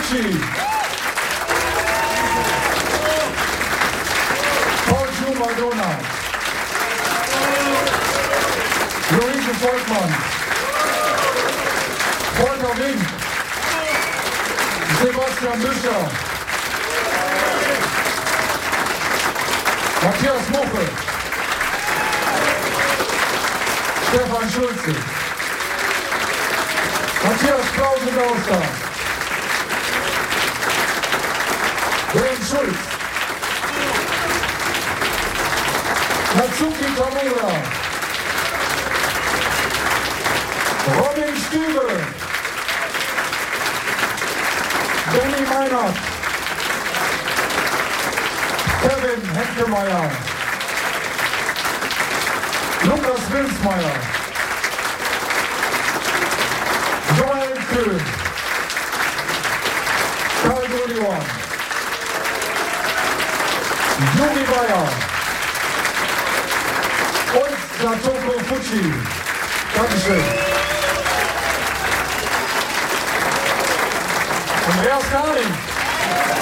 Fucci. Paul Schumacher. Luise Volkmann. Volker Wink. Sebastian Büscher. Matthias Muche. Stefan Schulze. Matthias Krause-Dauster. Bernd Schulz. Natsuki Tamura. Robin Stübe. Benny Meinert. Kevin Henkemeyer. Lukas Wilsmeier. Joel Köhn. Karl Gulliwan. Juri Bayer. Und Satoko Fucci. Dankeschön. Und wer ist gar nicht?